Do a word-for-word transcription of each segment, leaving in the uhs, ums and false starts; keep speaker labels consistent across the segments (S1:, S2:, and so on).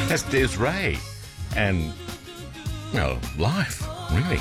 S1: That's Des'ree. And, well, life, really.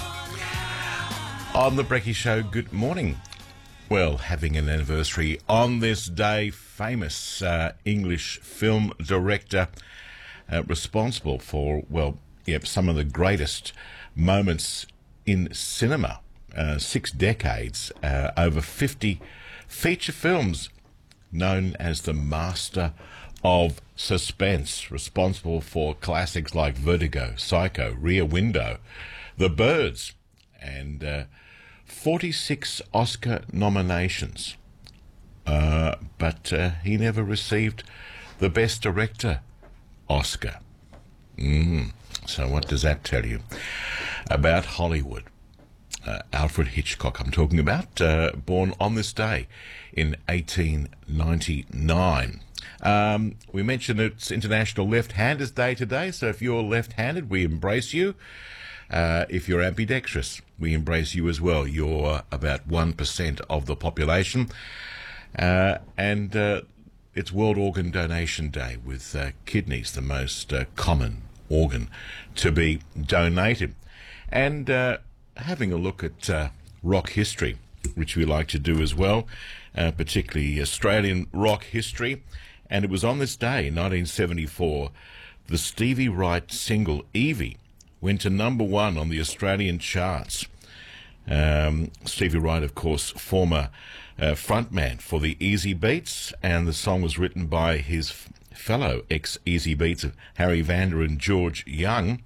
S1: On the Brecky Show, good morning. Well, having an anniversary on this day, famous uh, English film director uh, responsible for, well, yep, some of the greatest moments in cinema. Uh, six decades, uh, over fifty feature films, known as the master of suspense, responsible for classics like Vertigo, Psycho, Rear Window, The Birds, and uh, forty-six Oscar nominations. Uh, but uh, he never received the Best Director Oscar. Mm. So what does that tell you about Hollywood? Uh, Alfred Hitchcock, I'm talking about, uh, born on this day in eighteen ninety-nine. Um, we mentioned it's International Left-Handers Day today, so if you're left-handed, we embrace you. Uh, if you're ambidextrous, we embrace you as well. You're about one percent of the population. Uh, and uh, it's World Organ Donation Day, with uh, kidneys the most uh, common organ to be donated. And uh, having a look at uh, rock history, which we like to do as well, uh, particularly Australian rock history. And it was on this day, nineteen seventy-four, the Stevie Wright single Evie went to number one on the Australian charts. Um, Stevie Wright, of course, former uh, frontman for the Easy Beats, and the song was written by his f- fellow ex-Easy Beats of Harry Vanda and George Young.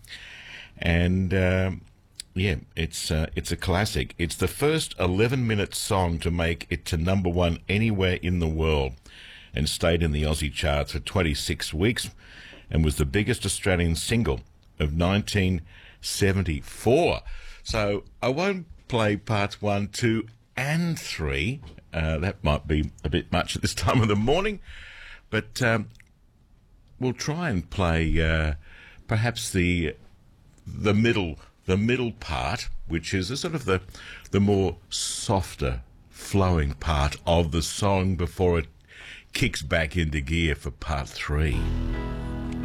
S1: And um, yeah, it's uh, it's a classic. It's the first eleven-minute song to make it to number one anywhere in the world, and stayed in the Aussie charts for twenty-six weeks, and was the biggest Australian single of nineteen seventy-four. So I won't play parts one, two, and three. Uh, that might be a bit much at this time of the morning, but um, we'll try and play uh, perhaps the the middle the middle part, which is a sort of the the more softer, flowing part of the song before it kicks back into gear for part three.